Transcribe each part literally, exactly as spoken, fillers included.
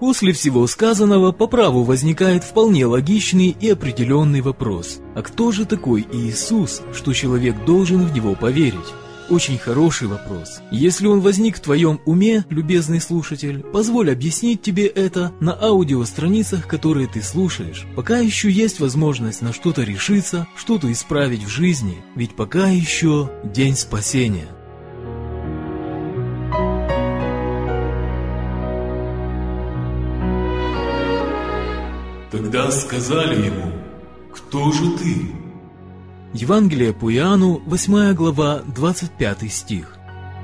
После всего сказанного по праву возникает вполне логичный и определенный вопрос. А кто же такой Иисус, что человек должен в Него поверить? Очень хороший вопрос. Если он возник в твоем уме, любезный слушатель, позволь объяснить тебе это на аудиостраницах, которые ты слушаешь. Пока еще есть возможность на что-то решиться, что-то исправить в жизни, ведь пока еще день спасения. Тогда сказали ему: «Кто же ты?» Евангелие по Иоанну, восьмая глава, двадцать пятый стих.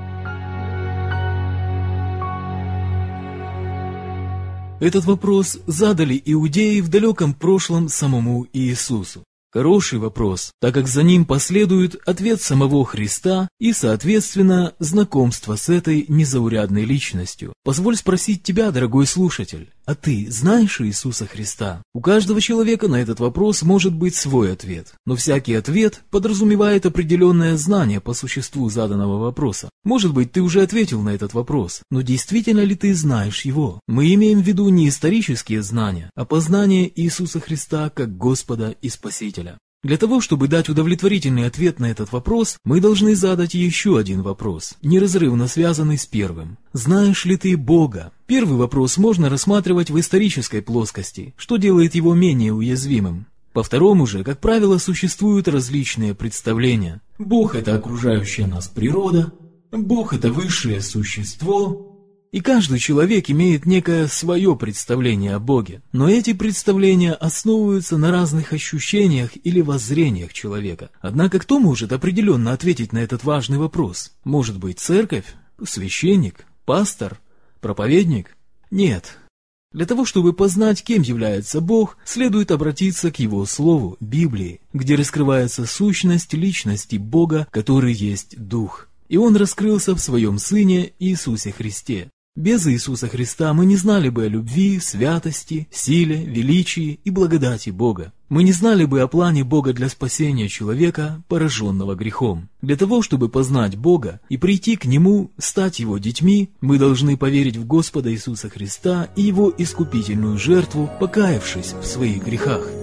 Этот вопрос задали иудеи в далеком прошлом самому Иисусу. Хороший вопрос, так как за ним последует ответ самого Христа и, соответственно, знакомство с этой незаурядной личностью. Позволь спросить тебя, дорогой слушатель, а ты знаешь Иисуса Христа? У каждого человека на этот вопрос может быть свой ответ, но всякий ответ подразумевает определенное знание по существу заданного вопроса. Может быть, ты уже ответил на этот вопрос, но действительно ли ты знаешь его? Мы имеем в виду не исторические знания, а познание Иисуса Христа как Господа и Спасителя. Для того, чтобы дать удовлетворительный ответ на этот вопрос, мы должны задать еще один вопрос, неразрывно связанный с первым. Знаешь ли ты Бога? Первый вопрос можно рассматривать в исторической плоскости, что делает его менее уязвимым. По второму же, как правило, существуют различные представления. Бог – это окружающая нас природа, Бог – это высшее существо. И каждый человек имеет некое свое представление о Боге, но эти представления основываются на разных ощущениях или воззрениях человека. Однако кто может определенно ответить на этот важный вопрос? Может быть, церковь? Священник? Пастор? Проповедник? Нет. Для того, чтобы познать, кем является Бог, следует обратиться к Его Слову, Библии, где раскрывается сущность личности Бога, который есть Дух. И Он раскрылся в Своем Сыне Иисусе Христе. Без Иисуса Христа мы не знали бы о любви, святости, силе, величии и благодати Бога. Мы не знали бы о плане Бога для спасения человека, пораженного грехом. Для того, чтобы познать Бога и прийти к Нему, стать Его детьми, мы должны поверить в Господа Иисуса Христа и Его искупительную жертву, покаявшись в своих грехах.